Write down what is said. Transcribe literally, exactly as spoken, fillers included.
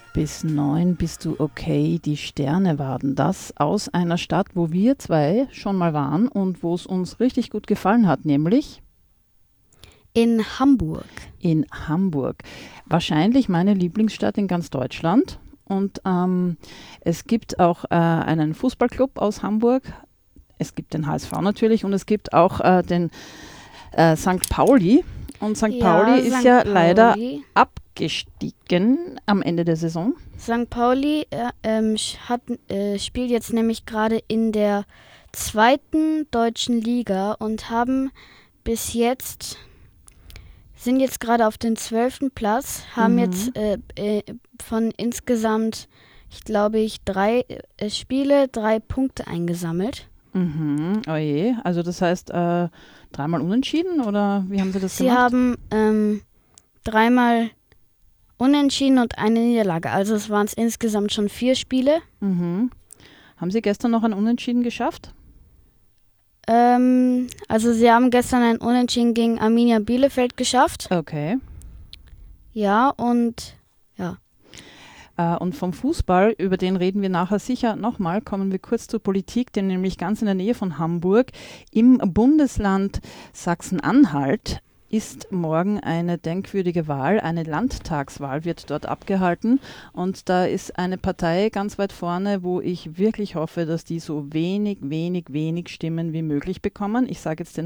Bis neun bist du okay. Die Sterne waren das aus einer Stadt, wo wir zwei schon mal waren und wo es uns richtig gut gefallen hat, nämlich In Hamburg. in Hamburg. Wahrscheinlich meine Lieblingsstadt in ganz Deutschland. Und ähm, es gibt auch äh, einen Fußballclub aus Hamburg. Es gibt den H S V natürlich und es gibt auch äh, den äh, Sankt Pauli. Und Sankt Ja, Pauli ist Sankt ja leider Pauli. abgestiegen am Ende der Saison. Sankt Pauli äh, ähm, sch- hat, äh, spielt jetzt nämlich gerade in der zweiten deutschen Liga und haben bis jetzt, sind jetzt gerade auf den zwölften Platz, haben Mhm. jetzt äh, äh, von insgesamt, ich glaube ich, drei äh, Spiele, drei Punkte eingesammelt. Mhm, oh je. Also das heißt, äh, dreimal unentschieden oder wie haben sie das Sie gemacht? haben ähm, dreimal Unentschieden und eine Niederlage. Also es waren es insgesamt schon vier Spiele. Mhm. Haben sie gestern noch ein Unentschieden geschafft? Ähm, also sie haben gestern ein Unentschieden gegen Arminia Bielefeld geschafft. Okay. Ja, und Äh, und vom Fußball, über den reden wir nachher sicher nochmal, kommen wir kurz zur Politik, denn nämlich ganz in der Nähe von Hamburg im Bundesland Sachsen-Anhalt ist morgen eine denkwürdige Wahl, eine Landtagswahl wird dort abgehalten und da ist eine Partei ganz weit vorne, wo ich wirklich hoffe, dass die so wenig, wenig, wenig Stimmen wie möglich bekommen. Ich sage jetzt den